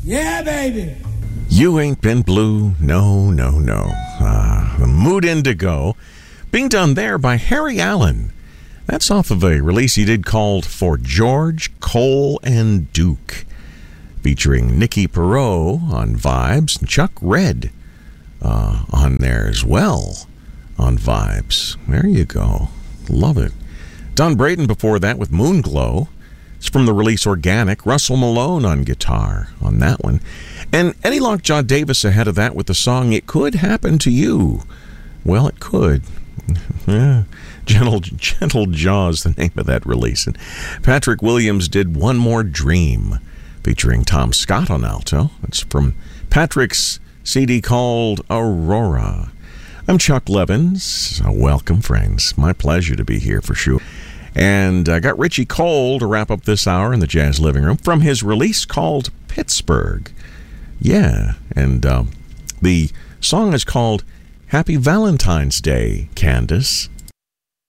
Yeah, baby. You Ain't Been Blue, no, no, no. The Mood Indigo, being done there by Harry Allen. That's off of a release he did called For George, Cole, and Duke, featuring Nicky Perot on Vibes and Chuck Red on there as well on Vibes. There you go. Love it. Don Braden before that with Moonglow. It's from the release Organic. Russell Malone on guitar on that one. And Eddie Lockjaw Davis ahead of that with the song It Could Happen to You. Well, it could. Yeah. Gentle Jaws, the name of that release. And Patrick Williams did One More Dream, featuring Tom Scott on alto. It's from Patrick's CD called Aurora. I'm Chuck Levins. Welcome, friends. My pleasure to be here for sure. And I got Richie Cole to wrap up this hour in the Jazz Living Room from his release called Pittsburgh. Yeah, and the song is called Happy Valentine's Day, Candace.